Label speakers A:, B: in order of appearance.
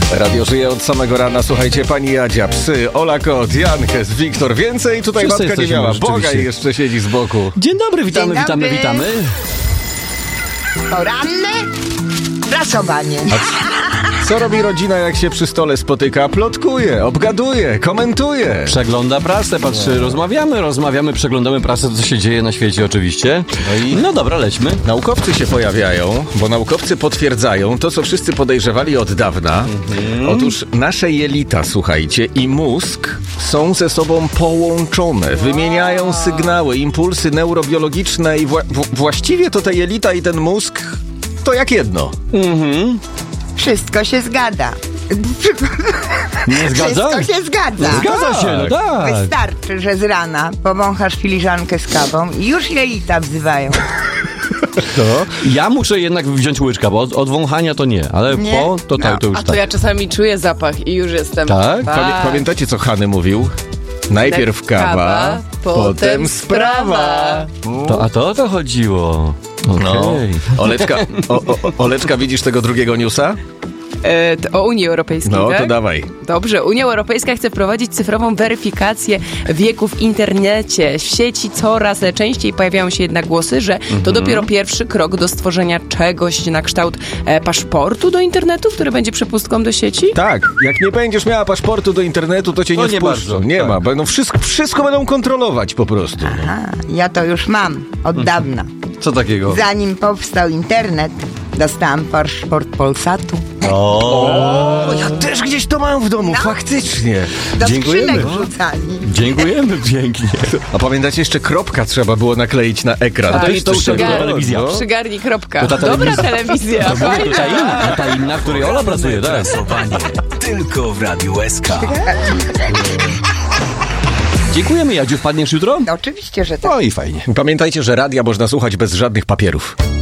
A: Radio żyje od samego rana. Słuchajcie, pani Jadzia, psy, Ola Kot, Jankes, Wiktor. Więcej tutaj
B: Wszyscy
A: matka nie miała. Boga i jeszcze siedzi z boku.
B: Dzień dobry, witamy,
C: Dzień dobry.
B: witamy.
C: Poranne prasowanie.
A: Co robi rodzina, jak się przy stole spotyka? Plotkuje, obgaduje, komentuje.
B: Przegląda prasę, patrzy, rozmawiamy, przeglądamy prasę, co się dzieje na świecie oczywiście. No dobra, lećmy.
A: Naukowcy się pojawiają, bo naukowcy potwierdzają to, co wszyscy podejrzewali od dawna. Otóż nasze jelita, słuchajcie, i mózg są ze sobą połączone. Wymieniają sygnały, impulsy neurobiologiczne i właściwie to te jelita i ten mózg to jak jedno.
C: Wszystko się zgadza.
B: Nie zgadza?
C: Wszystko się zgadza.
B: Zgadza się, no tak.
C: Wystarczy, że z rana powąchasz filiżankę z kawą i już jelita wzywają.
B: Ja muszę jednak wziąć łyczka, bo od wąchania to nie, ale
C: Nie?
B: po to tak, to już
D: A to
B: tak.
D: ja czasami czuję zapach i już jestem.
B: Tak?
A: Pamiętacie, co Hany mówił? Najpierw kawa, potem sprawa.
B: A to o to chodziło.
A: No.
B: Okej.
A: Oleczka, widzisz tego drugiego newsa?
D: O Unii Europejskiej,
A: No,
D: tak?
A: to dawaj.
D: Dobrze, Unia Europejska chce wprowadzić cyfrową weryfikację wieku w internecie. W sieci coraz częściej pojawiają się jednak głosy, że to dopiero pierwszy krok do stworzenia czegoś na kształt paszportu do internetu, który będzie przepustką do sieci.
A: Tak, jak nie będziesz miała paszportu do internetu, to cię nie
B: nie
A: wpuszczą.
B: bardzo,
A: Nie
B: tak.
A: ma, będą wszystko będą kontrolować po prostu.
C: Aha, ja to już mam od dawna.
B: Co takiego?
C: Zanim powstał internet, dostałam paszport Polsatu.
A: O, ja też gdzieś to mam w domu, faktycznie.
C: Do
B: Dziękujemy.
C: skrzynek wrzucali.
B: Dziękujemy pięknie.
A: A pamiętacie, jeszcze kropka trzeba było nakleić na ekran.
B: Tak,
A: To już
B: to była
A: było,
B: telewizja.
A: no.
D: Przygarnij kropka.
B: To ta
D: Dobra
B: telewizja.
D: telewizja.
B: Ta inna, w której Ola pracuje, tak.
E: Prasowanie tylko w Radiu SK.
B: Dziękujemy, Jadziu, wpadniesz jutro?
C: Oczywiście, że tak.
B: No i fajnie.
A: Pamiętajcie, że radia można słuchać bez żadnych papierów.